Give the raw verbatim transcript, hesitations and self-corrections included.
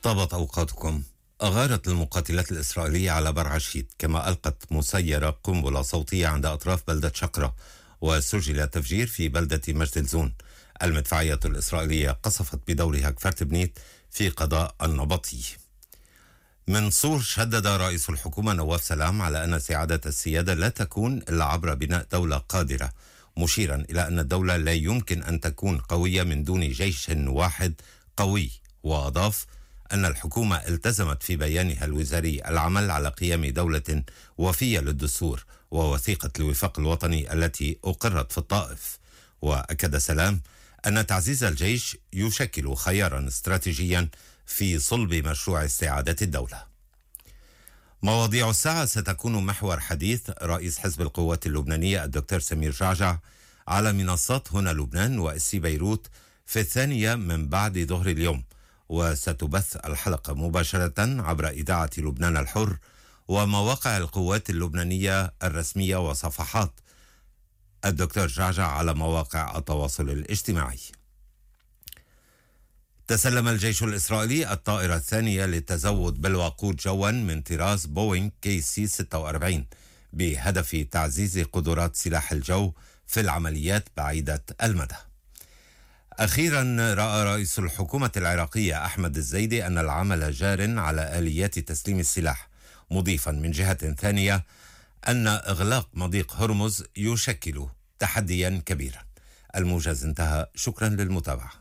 طابت أوقاتكم. أغارت المقاتلات الإسرائيلية على برعشيت، كما ألقت مسيرة قنبلة صوتية عند أطراف بلدة شقرة، وسجل تفجير في بلدة مجد الزون. المدفعية الإسرائيلية قصفت بدورها كفر تبنيت في قضاء النبطي. من صور شدد رئيس الحكومة نواف سلام على أن سعادة السيادة لا تكون إلا عبر بناء دولة قادرة، مشيرا إلى أن الدولة لا يمكن أن تكون قوية من دون جيش واحد قوي. وأضاف أن الحكومة التزمت في بيانها الوزاري العمل على قيام دولة وفية للدستور ووثيقة الوفاق الوطني التي أقرت في الطائف. وأكد سلام أن تعزيز الجيش يشكل خيارا استراتيجيا في صلب مشروع استعادة الدولة. مواضيع الساعة ستكون محور حديث رئيس حزب القوات اللبنانية الدكتور سمير جعجع على منصات هنا لبنان وإسي بيروت في الثانية من بعد ظهر اليوم، وستبث الحلقة مباشرة عبر إذاعة لبنان الحر ومواقع القوات اللبنانية الرسمية وصفحات الدكتور جعجع على مواقع التواصل الاجتماعي. تسلم الجيش الإسرائيلي الطائرة الثانية للتزود بالوقود جوا من طراز بوينغ كي سي ستة وأربعين بهدف تعزيز قدرات سلاح الجو في العمليات بعيدة المدى. أخيرا رأى رئيس الحكومة العراقية أحمد الزيدي أن العمل جار على آليات تسليم السلاح، مضيفا من جهة ثانية أن إغلاق مضيق هرمز يشكل تحديا كبيرا. الموجز انتهى، شكرا للمتابعة.